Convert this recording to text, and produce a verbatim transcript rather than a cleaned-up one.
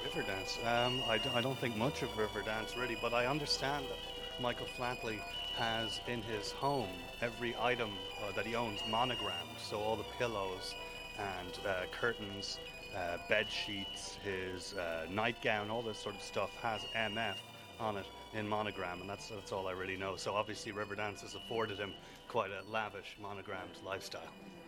Riverdance. Um, I, d- I don't think much of Riverdance really, but I understand that Michael Flatley has in his home every item uh, that he owns monogrammed. So all the pillows and uh, curtains, uh, bed sheets, his uh, nightgown, all this sort of stuff has M F on it in monogram, and that's that's all I really know. So obviously Riverdance has afforded him quite a lavish monogrammed lifestyle.